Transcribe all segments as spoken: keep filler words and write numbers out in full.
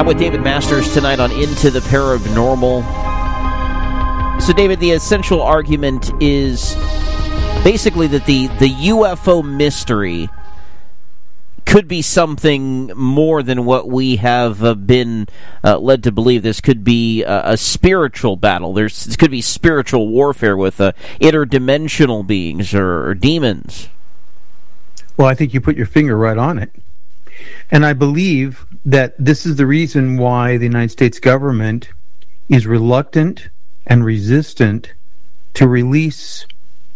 I'm with David Masters tonight on Into the Paranormal. So, David, the essential argument is basically that the, the U F O mystery could be something more than what we have uh, been uh, led to believe. This could be a, a spiritual battle. There's this could be spiritual warfare with uh, interdimensional beings or, or demons. Well, I think you put your finger right on it. And I believe that this is the reason why the United States government is reluctant and resistant to release,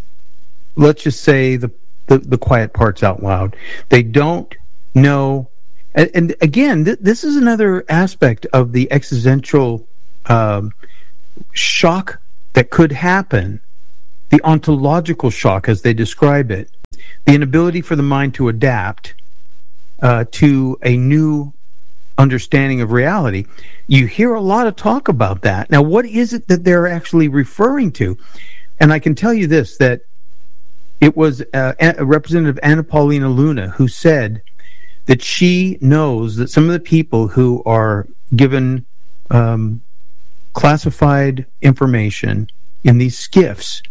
let's just say, the, the, the quiet parts out loud. They don't know. And, and again, th- this is another aspect of the existential um, shock that could happen, the ontological shock, as they describe it, the inability for the mind to adapt uh, to a new understanding of reality. You hear a lot of talk about that. Now, what is it that they're actually referring to? And I can tell you this, that it was uh, a Representative Anna Paulina Luna who said that she knows that some of the people who are given um, classified information in these skiffs,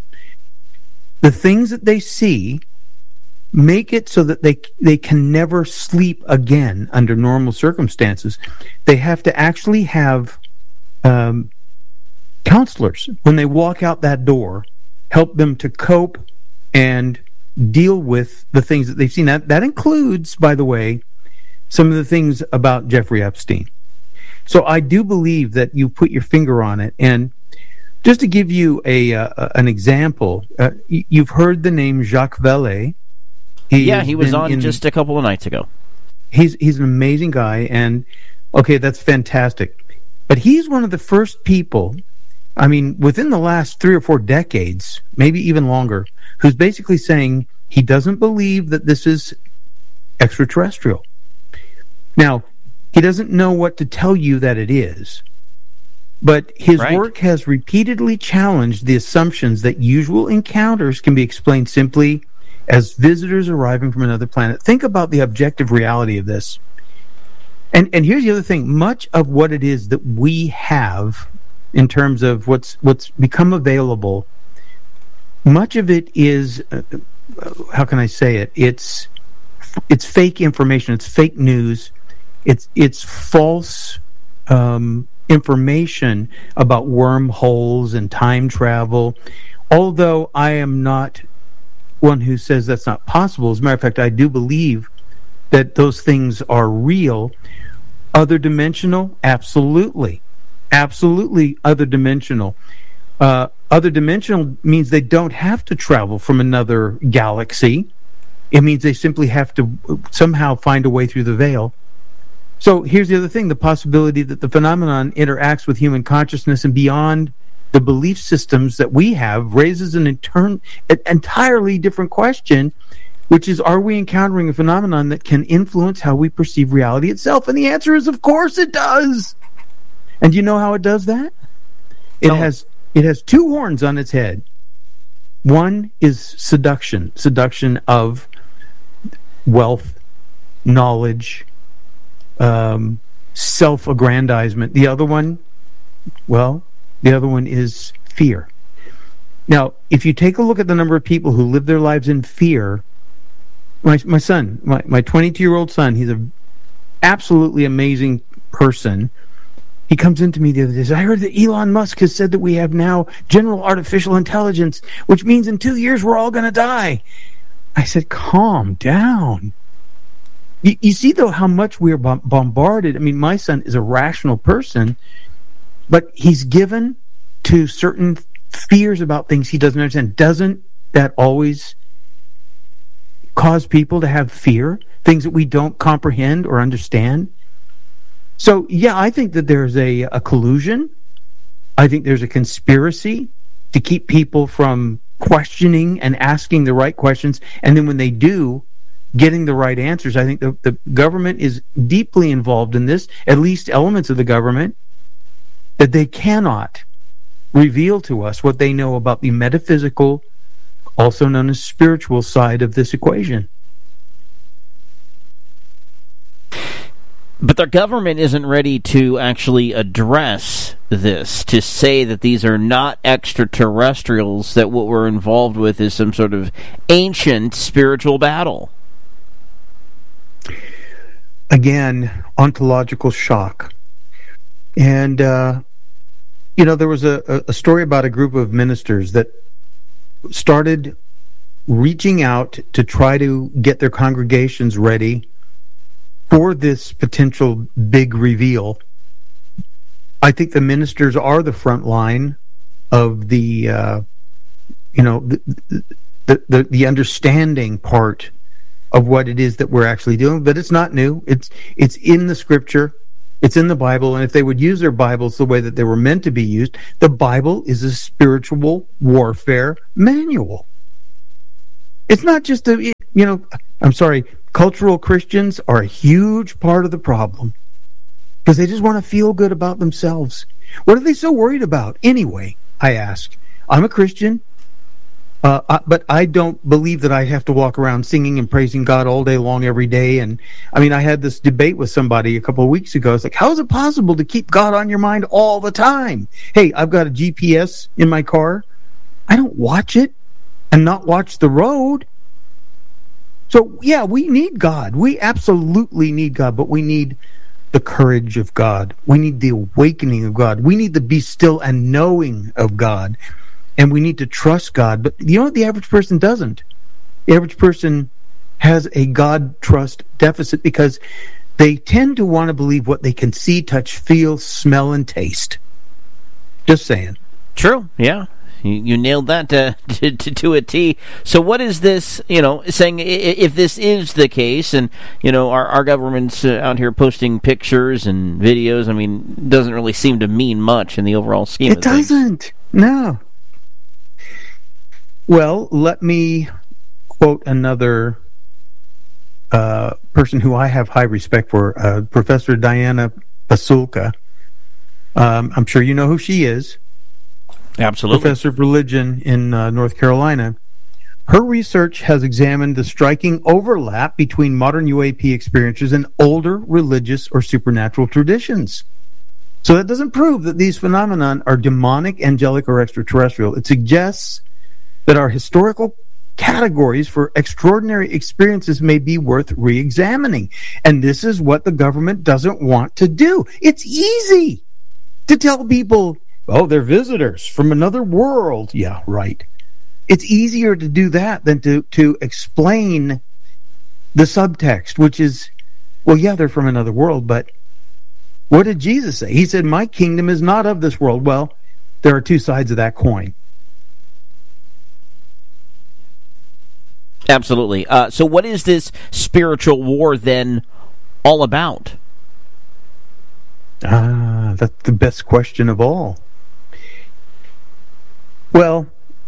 the things that they see make it so that they they can never sleep again under normal circumstances. They have to actually have um, counselors, when they walk out that door, help them to cope and deal with the things that they've seen. That, that includes, by the way, some of the things about Jeffrey Epstein. So I do believe that you put your finger on it. And just to give you a uh, an example, uh, you've heard the name Jacques Vallée. He yeah, he was on in, just a couple of nights ago. He's he's an amazing guy, and okay, that's fantastic. But he's one of the first people, I mean, within the last three or four decades, maybe even longer, who's basically saying he doesn't believe that this is extraterrestrial. Now, he doesn't know what to tell you that it is, but his right. work has repeatedly challenged the assumptions that usual encounters can be explained simply as visitors arriving from another planet. Think about the objective reality of this. And and here's the other thing. Much of what it is that we have in terms of what's what's become available, much of it is, uh, how can I say it? It's it's fake information. It's fake news. It's it's false um, information about wormholes and time travel. Although I am not one who says that's not possible. As a matter of fact, I do believe that those things are real. Other dimensional? Absolutely. Absolutely other dimensional. Uh, other dimensional means they don't have to travel from another galaxy. It means they simply have to somehow find a way through the veil. So here's the other thing, the possibility that the phenomenon interacts with human consciousness and beyond the belief systems that we have raises an, intern- an entirely different question, which is, are we encountering a phenomenon that can influence how we perceive reality itself? And the answer is, of course it does. And do you know how it does that? It has it has two horns on its head. One is seduction, seduction of wealth, knowledge, um, self-aggrandizement. The other one, well, the other one is fear. Now, if you take a look at the number of people who live their lives in fear, my my son, my, my twenty-two-year-old son, he's an absolutely amazing person. He comes into me the other day and says, I heard that Elon Musk has said that we have now general artificial intelligence, which means in two years we're all going to die. I said, calm down. You, you see, though, how much we're bombarded. I mean, my son is a rational person, but he's given to certain fears about things he doesn't understand. Doesn't that always cause people to have fear? Things that we don't comprehend or understand? So, yeah, I think that there's a, a collusion. I think there's a conspiracy to keep people from questioning and asking the right questions. And then when they do, getting the right answers. I think the, the government is deeply involved in this, at least elements of the government, that they cannot reveal to us what they know about the metaphysical, also known as spiritual side of this equation. But their government isn't ready to actually address this, to say that these are not extraterrestrials, that what we're involved with is some sort of ancient spiritual battle. Again, ontological shock. And, uh, you know, there was a, a story about a group of ministers that started reaching out to try to get their congregations ready for this potential big reveal. I think the ministers are the front line of the, uh, you know, the, the, the, the understanding part of what it is that we're actually doing. But it's not new. It's, it's in the scripture. It's in the Bible. And if they would use their Bibles the way that they were meant to be used, the Bible is a spiritual warfare manual. It's not just a, you know, I'm sorry, cultural Christians are a huge part of the problem because they just want to feel good about themselves. What are they so worried about anyway, I ask? I'm a Christian, uh, I, but I don't believe that I have to walk around singing and praising God all day long every day. And I mean, I had this debate with somebody a couple of weeks ago. It's like, how is it possible to keep God on your mind all the time? Hey, I've got a G P S in my car. I don't watch it and not watch the road. So, yeah, we need God. We absolutely need God, but we need the courage of God. We need the awakening of God. We need the be still and knowing of God. And we need to trust God. But you know what the average person doesn't? The average person has a God trust deficit because they tend to want to believe what they can see, touch, feel, smell, and taste. Just saying. True, yeah. You, you nailed that to, to, to, to a T. So what is this, you know, saying if this is the case, and, you know, our, our government's uh, out here posting pictures and videos, I mean, it doesn't really seem to mean much in the overall scheme it of things. It doesn't. No. Well, let me quote another uh, person who I have high respect for, uh, Professor Diana Pasulka. Um, I'm sure you know who she is. Absolutely. Professor of religion in uh, North Carolina. Her research has examined the striking overlap between modern U A P experiences and older religious or supernatural traditions. So that doesn't prove that these phenomena are demonic, angelic, or extraterrestrial. It suggests that our historical categories for extraordinary experiences may be worth re-examining. And this is what the government doesn't want to do. It's easy to tell people, oh, they're visitors from another world. Yeah, right. It's easier to do that than to, to explain the subtext, which is, well, yeah, they're from another world, but what did Jesus say? He said, my kingdom is not of this world. Well, there are two sides of that coin. Absolutely. Uh, so what is this spiritual war then all about? Ah, that's the best question of all. Well,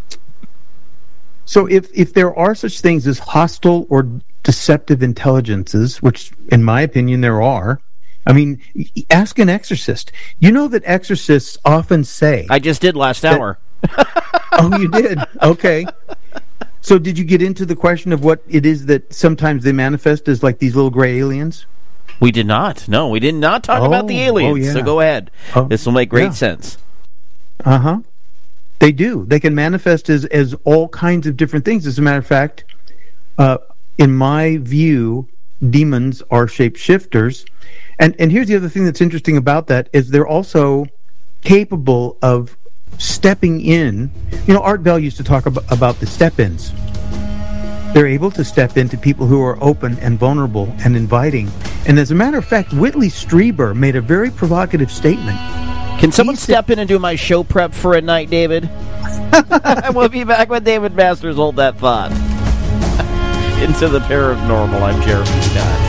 so if, if there are such things as hostile or deceptive intelligences, which in my opinion there are, I mean, ask an exorcist. You know that exorcists often say... I just did last that, hour. Oh, you did? Okay. So did you get into the question of what it is that sometimes they manifest as like these little gray aliens? We did not. No, we did not talk oh, about the aliens. Oh, yeah. So go ahead. Oh, this will make great yeah. sense. Uh-huh. They do. They can manifest as, as all kinds of different things. As a matter of fact, uh, in my view, demons are shapeshifters. And and here's the other thing that's interesting about that is they're also capable of stepping in. You know, Art Bell used to talk about, about the step-ins. They're able to step into people who are open and vulnerable and inviting. And as a matter of fact, Whitley Strieber made a very provocative statement. Can someone he step said, in and do my show prep for a night, David? We'll be back with David Masters. Hold that thought. Into the Paranormal. I'm Jeremy Scott.